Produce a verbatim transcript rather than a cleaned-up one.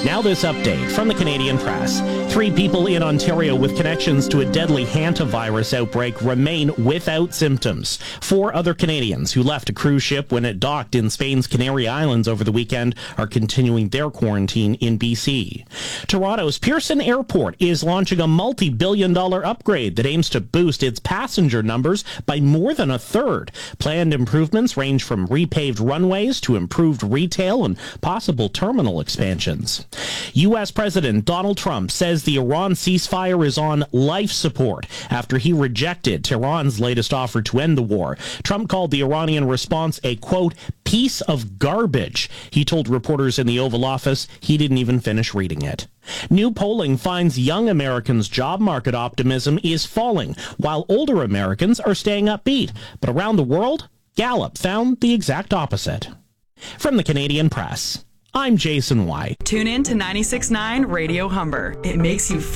Now this update from the Canadian Press. Three people in Ontario with connections to a deadly hantavirus outbreak remain without symptoms. Four other Canadians who left a cruise ship when it docked in Spain's Canary Islands over the weekend are continuing their quarantine in B C. Toronto's Pearson Airport is launching a multi-billion dollar upgrade that aims to boost its passenger numbers by more than a third. Planned improvements range from repaved runways to improved retail and possible terminal expansions. U S. President Donald Trump says the Iran ceasefire is on life support after he rejected Tehran's latest offer to end the war. Trump called the Iranian response a, quote, piece of garbage. He told reporters in the Oval Office he didn't even finish reading it. New polling finds young Americans' job market optimism is falling, while older Americans are staying upbeat. But around the world, Gallup found the exact opposite. From the Canadian Press, I'm Jason White. Tune in to ninety-six point nine Radio Humber. It makes you feel